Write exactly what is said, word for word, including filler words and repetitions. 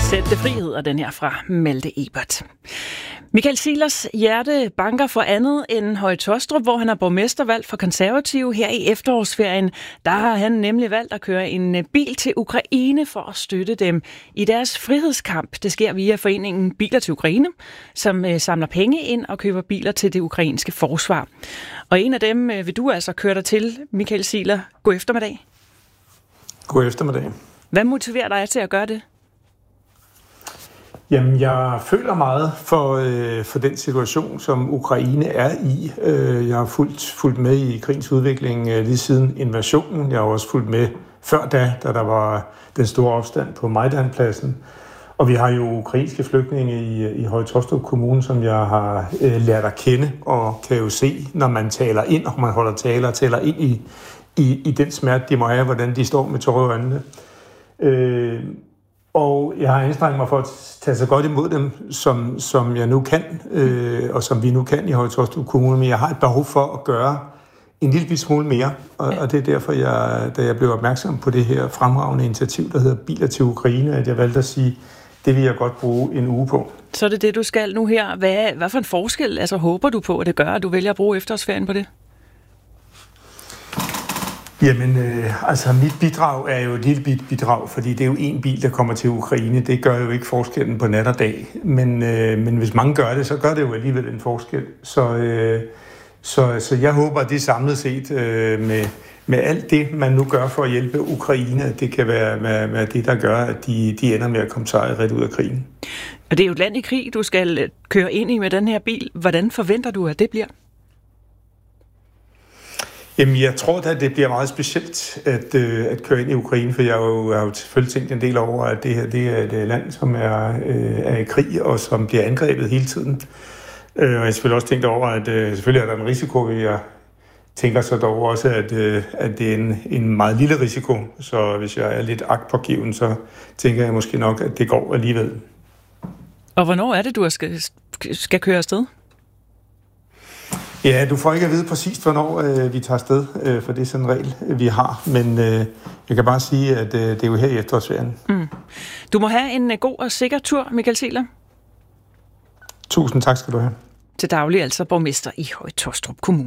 Sæt det frihed, og den her fra Malte Ebert. Michael Zielers hjerte banker for andet end Høje Taastrup, hvor han er borgmestervalgt for Konservative. Her i efterårsferien, der har han nemlig valgt at køre en bil til Ukraine for at støtte dem i deres frihedskamp. Det sker via foreningen Biler til Ukraine, som samler penge ind og køber biler til det ukrainske forsvar. Og en af dem vil du altså køre dig til, Michael Zieler. God eftermiddag. God eftermiddag. Hvad motiverer dig til at gøre det? Jamen, jeg føler meget for, øh, for den situation, som Ukraine er i. Øh, jeg har fulgt, fulgt med i krigens udvikling øh, lige siden invasionen. Jeg har også fulgt med før da, da der var den store opstand på Majdanpladsen. Og vi har jo ukrainske flygtninge i, i Høje Taastrup Kommune, som jeg har øh, lært at kende, og kan jo se, når man taler ind, og man holder taler og taler ind i, i, i den smerte, de må have, hvordan de står med tårer i øjnene. Øh, Og jeg har anstrengt mig for at tage så godt imod dem, som, som jeg nu kan, øh, og som vi nu kan i Høje Taastrup Kommune. Men jeg har et behov for at gøre en lille smule mere, og, og det er derfor, jeg, da jeg blev opmærksom på det her fremragende initiativ, der hedder Biler til Ukraine, at jeg valgte at sige, det vil jeg godt bruge en uge på. Så er det det, du skal nu her. Hvad, hvad for en forskel altså, håber du på, at det gør, at du vælger at bruge efterårsferien på det? Jamen, øh, altså mit bidrag er jo et lille bidrag, fordi det er jo en bil, der kommer til Ukraine. Det gør jo ikke forskellen på nat og dag. Men, øh, men hvis mange gør det, så gør det jo alligevel en forskel. Så, øh, så, så jeg håber, at det samlet set øh, med, med alt det, man nu gør for at hjælpe Ukraine, det kan være, være, være det, der gør, at de, de ender med at komme sejret ud af krigen. Og det er jo et land i krig, du skal køre ind i med den her bil. Hvordan forventer du, at det bliver? Jamen, jeg tror da, at det bliver meget specielt at, øh, at køre ind i Ukraine, for jeg har jo, jeg har jo selvfølgelig tænkt en del over, at det her det er et land, som er, øh, er i krig, og som bliver angrebet hele tiden. Øh, og jeg har selvfølgelig også tænkt over, at øh, selvfølgelig er der en risiko, jeg tænker så dog også, at, øh, at det er en, en meget lille risiko, så hvis jeg er lidt agtpågiven, så tænker jeg måske nok, at det går alligevel. Og hvornår er det, du skal, skal køre afsted? Ja, du får ikke at vide præcis, hvornår øh, vi tager afsted, øh, for det er sådan en regel, vi har. Men øh, jeg kan bare sige, at øh, det er jo her i efterårsferien. Mm. Du må have en god og sikker tur, Michael Zieler. Tusind tak skal du have. Til daglig altså borgmester i Høje Taastrup Kommune.